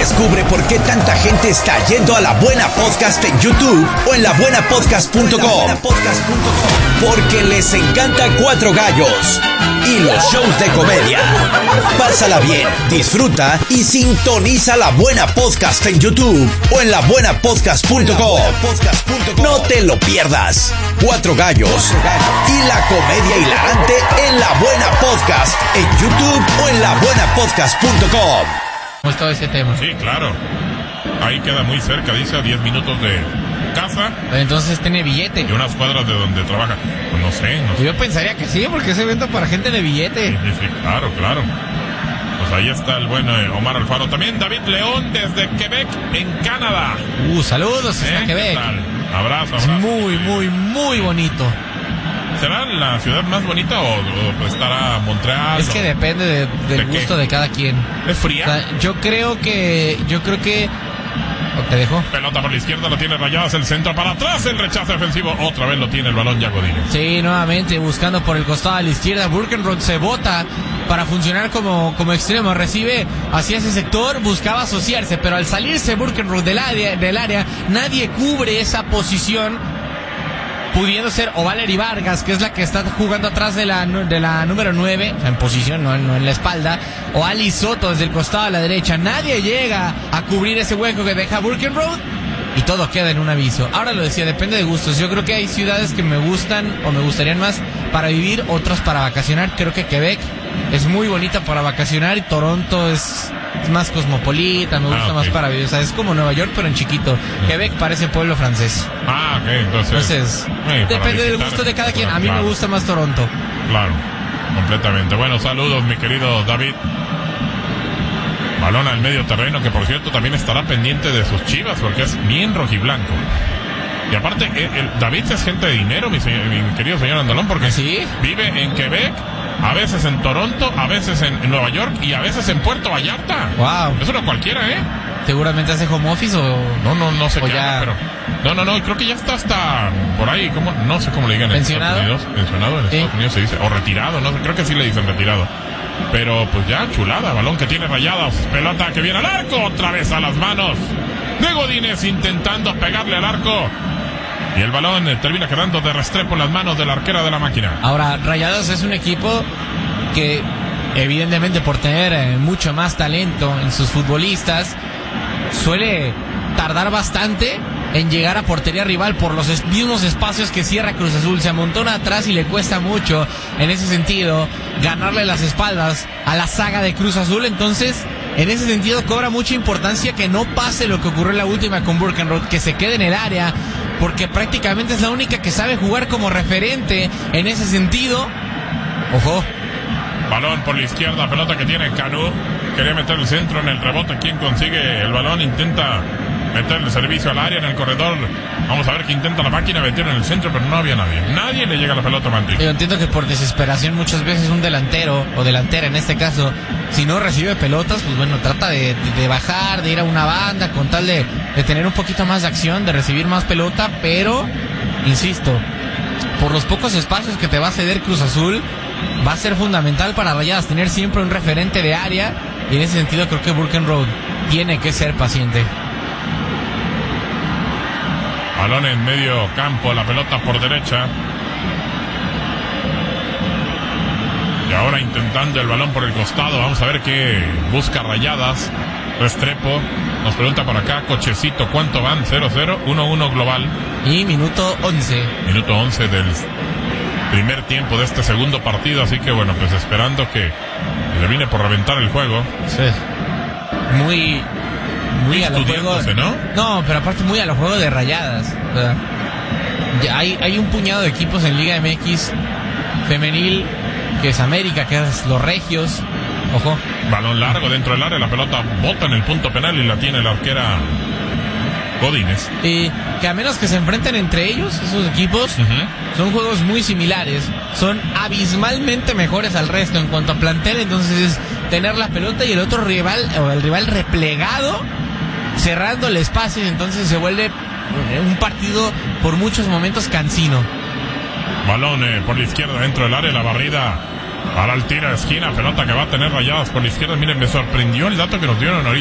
Descubre por qué tanta gente está yendo a La Buena Podcast en YouTube o en labuenapodcast.com. Porque les encanta Cuatro Gallos y los shows de comedia. Pásala bien, disfruta y sintoniza La Buena Podcast en YouTube o en labuenapodcast.com. No te lo pierdas. Cuatro Gallos y la comedia hilarante en La Buena Podcast en YouTube o en labuenapodcast.com. ¿Cómo está ese tema? Sí, claro. Ahí queda muy cerca, dice, a 10 minutos de casa. Entonces tiene billete. Y unas cuadras de donde trabaja. Pues no sé. Yo pensaría que sí, porque es evento para gente de billete. Sí, claro. Pues ahí está el buen Omar Alfaro. También David León desde Quebec, en Canadá. Saludos hasta Quebec. ¿Qué tal? Abrazo. Es muy bonito. ¿Será la ciudad más bonita o estará Montreal? Es que depende del gusto de cada quien. ¿Es fría? O sea, yo creo que ¿te dejo? Pelota por la izquierda, lo tiene Rayadas, el centro para atrás, el rechazo defensivo, otra vez lo tiene el balón Godínez. Sí, nuevamente buscando por el costado a la izquierda, Burkenroth se bota para funcionar como extremo, recibe hacia ese sector, buscaba asociarse, pero al salirse Burkenroth del área, nadie cubre esa posición, pudiendo ser o Valery Vargas, que es la que está jugando atrás de la número 9, en posición, no en la espalda, o Ali Soto desde el costado a la derecha. Nadie llega a cubrir ese hueco que deja Burkenroth y todo queda en un aviso. Ahora lo decía, depende de gustos. Yo creo que hay ciudades que me gustan o me gustarían más para vivir, otras para vacacionar. Creo que Quebec es muy bonita para vacacionar y Toronto es más cosmopolita, me gusta más para vivir. O sea, es como Nueva York, pero en chiquito. Quebec parece pueblo francés. Ok, entonces depende del gusto de cada quien. A mí me gusta más Toronto. Claro, completamente. Bueno, saludos, mi querido David. Balón al medio terreno, que por cierto también estará pendiente de sus Chivas, porque es bien rojiblanco. Y aparte, David es gente de dinero, mi querido señor Andalón, porque ¿sí? Vive en Quebec, a veces en Toronto, a veces en Nueva York y a veces en Puerto Vallarta. Wow. Eso no cualquiera, ¿Seguramente hace home office o...? No sé qué ya... haga, pero... No, creo que ya está hasta por ahí, no sé cómo le digan en ¿pensionado? Estados Unidos. Pensionado en Estados Unidos se dice, o retirado, no sé, creo que sí le dicen retirado. Pero pues ya, chulada, balón que tiene Rayadas, pelota que viene al arco, otra vez a las manos de Godínez intentando pegarle al arco. Y el balón termina quedando de Restrepo en las manos de la arquera de la máquina. Ahora, Rayadas es un equipo que, evidentemente por tener mucho más talento en sus futbolistas, suele tardar bastante en llegar a portería rival por los mismos espacios que cierra Cruz Azul. Se amontona atrás y le cuesta mucho, en ese sentido, ganarle las espaldas a la saga de Cruz Azul. Entonces, en ese sentido, cobra mucha importancia que no pase lo que ocurrió en la última con Burkenroth, que se quede en el área, porque prácticamente es la única que sabe jugar como referente en ese sentido. Ojo. Balón por la izquierda, pelota que tiene Canu. Quería meter el centro en el rebote. ¿Quién consigue el balón? Intenta meterle servicio al área en el corredor. Vamos a ver qué intenta la máquina, meter en el centro, pero no había nadie. Nadie le llega la pelota a Mantic. Yo entiendo que por desesperación muchas veces un delantero, o delantera en este caso, si no recibe pelotas, pues bueno, trata de bajar, de ir a una banda, con tal de tener un poquito más de acción, de recibir más pelota, pero, insisto, por los pocos espacios que te va a ceder Cruz Azul, va a ser fundamental para Rayadas tener siempre un referente de área, y en ese sentido creo que Burkenroth tiene que ser paciente. Balón en medio campo, la pelota por derecha. Y ahora intentando el balón por el costado. Vamos a ver qué busca Rayadas. Restrepo nos pregunta por acá, Cochecito, ¿cuánto van? 0-0, 1-1 global. Y minuto 11. Minuto 11 del primer tiempo de este segundo partido. Así que bueno, pues esperando que le viene por reventar el juego. Sí. Muy a los juegos, ¿no? No, pero aparte muy a los juegos de Rayadas. O sea, hay un puñado de equipos en Liga MX femenil, que es América, que es los Regios. Ojo. Balón largo dentro del área, la pelota bota en el punto penal y la tiene la arquera Godínez. Y que a menos que se enfrenten entre ellos, esos equipos, son juegos muy similares. Son abismalmente mejores al resto en cuanto a plantel. Entonces es tener la pelota y el otro rival, o el rival replegado, cerrando el espacio. Entonces se vuelve un partido por muchos momentos cansino. Balón por la izquierda dentro del área, la barrida para el tiro de esquina, pelota que va a tener Rayadas por la izquierda. Miren, me sorprendió el dato que nos dieron ahorita.